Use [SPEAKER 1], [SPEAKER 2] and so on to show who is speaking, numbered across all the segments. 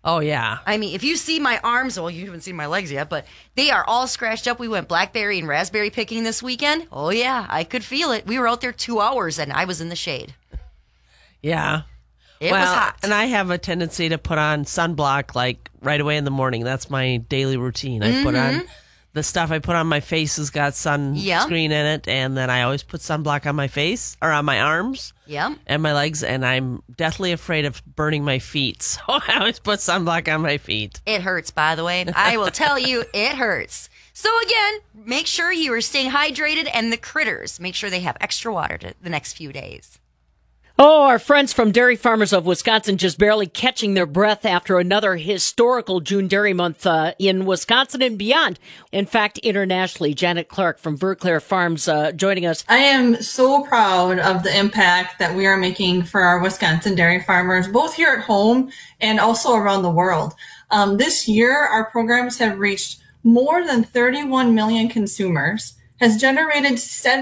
[SPEAKER 1] Oh, yeah.
[SPEAKER 2] I mean, if you see my arms, well, you haven't seen my legs yet, but they are all scratched up. We went blackberry and raspberry picking this weekend. Oh, yeah, I could feel it. We were out there 2 hours, and I was in the shade.
[SPEAKER 1] Yeah.
[SPEAKER 2] It was hot.
[SPEAKER 1] And I have a tendency to put on sunblock like right away in the morning. That's my daily routine. I put on the stuff I put on my face has got sunscreen in it, and then I always put sunblock on my face or on my arms and my legs, and I'm deathly afraid of burning my feet. So I always put sunblock on my feet.
[SPEAKER 2] It hurts, by the way. I will tell you, it hurts. So again, make sure you are staying hydrated, and the critters, make sure they have extra water the next few days.
[SPEAKER 3] Oh, our friends from Dairy Farmers of Wisconsin just barely catching their breath after another historical June Dairy Month in Wisconsin and beyond. In fact, internationally, Janet Clark from Verclair Farms joining us.
[SPEAKER 4] I am so proud of the impact that we are making for our Wisconsin dairy farmers, both here at home and also around the world. This year, our programs have reached more than 31 million consumers, has generated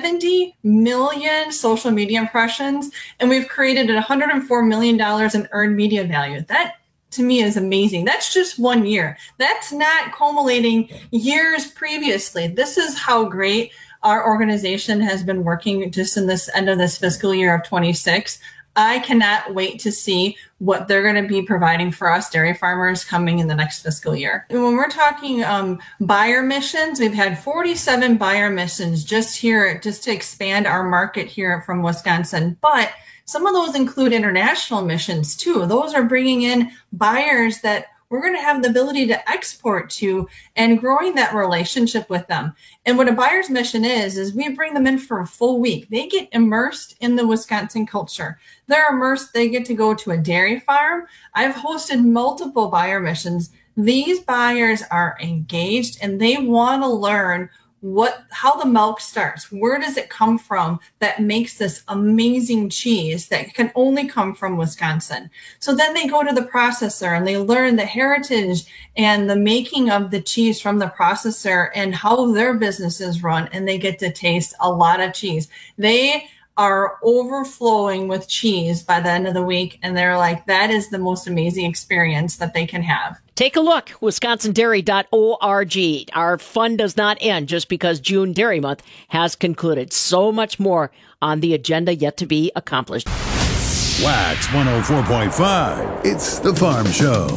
[SPEAKER 4] 70 million social media impressions, and we've created $104 million in earned media value. That, to me, is amazing. That's just 1 year. That's not culminating years previously. This is how great our organization has been working just in this end of this fiscal year of 26. I cannot wait to see what they're going to be providing for us dairy farmers coming in the next fiscal year. And when we're talking buyer missions, we've had 47 buyer missions just to expand our market here from Wisconsin. But some of those include international missions too. Those are bringing in buyers that we're going to have the ability to export to and growing that relationship with them. And what a buyer's mission is we bring them in for a full week. They get immersed in the Wisconsin culture. They're immersed. They get to go to a dairy farm. I've hosted multiple buyer missions. These buyers are engaged and they want to learn how the milk starts. Where does it come from that makes this amazing cheese that can only come from Wisconsin? So then they go to the processor and they learn the heritage and the making of the cheese from the processor and how their business is run, and they get to taste a lot of cheese. They are overflowing with cheese by the end of the week, and they're like, that is the most amazing experience that they can have.
[SPEAKER 3] Take a look, wisconsindairy.org. Our fun does not end just because June Dairy Month has concluded. So much more on the agenda yet to be accomplished.
[SPEAKER 5] Wax 104.5. It's the Farm Show.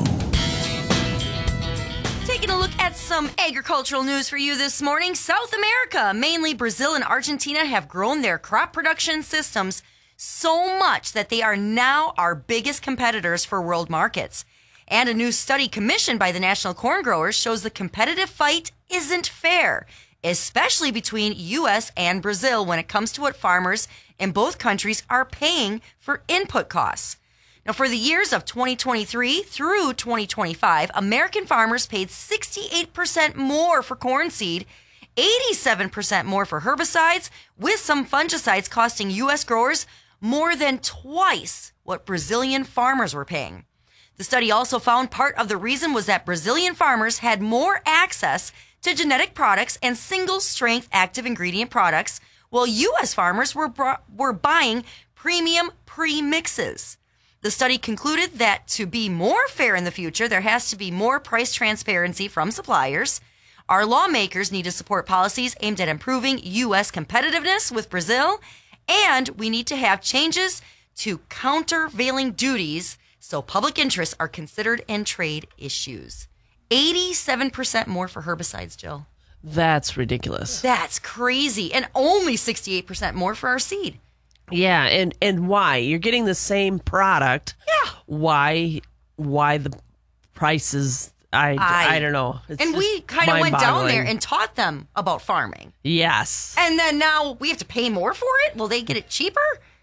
[SPEAKER 2] Taking a look at some agricultural news for you this morning. South America, mainly Brazil and Argentina, have grown their crop production systems so much that they are now our biggest competitors for world markets. And a new study commissioned by the National Corn Growers shows the competitive fight isn't fair, especially between U.S. and Brazil when it comes to what farmers in both countries are paying for input costs. Now, for the years of 2023 through 2025, American farmers paid 68% more for corn seed, 87% more for herbicides, with some fungicides costing U.S. growers more than twice what Brazilian farmers were paying. The study also found part of the reason was that Brazilian farmers had more access to genetic products and single-strength active ingredient products, while U.S. farmers were buying premium premixes. The study concluded that to be more fair in the future, there has to be more price transparency from suppliers. Our lawmakers need to support policies aimed at improving U.S. competitiveness with Brazil, and we need to have changes to countervailing duties so public interests are considered in trade issues. 87% more for herbicides, Jill.
[SPEAKER 1] That's ridiculous.
[SPEAKER 2] That's crazy. And only 68% more for our seed.
[SPEAKER 1] Yeah, and why? You're getting the same product.
[SPEAKER 2] Yeah.
[SPEAKER 1] Why the prices, I don't know. It's
[SPEAKER 2] and we kind of went down there and taught them about farming.
[SPEAKER 1] Yes.
[SPEAKER 2] And then now we have to pay more for it? Will they get it cheaper?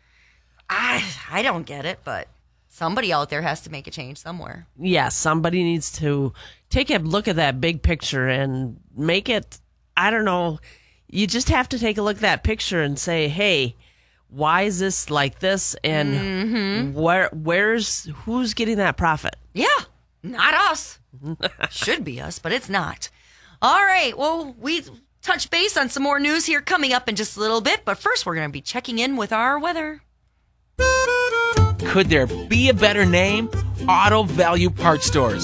[SPEAKER 2] I don't get it, but somebody out there has to make a change somewhere.
[SPEAKER 1] Yes, somebody needs to take a look at that big picture and make it, I don't know, you just have to take a look at that picture and say, hey, why is this like this? And who's getting that profit?
[SPEAKER 2] Yeah, not us. Should be us, but it's not. All right, well, we touch base on some more news here coming up in just a little bit, but first we're going to be checking in with our weather.
[SPEAKER 6] Could there be a better name? Auto Value Parts Stores.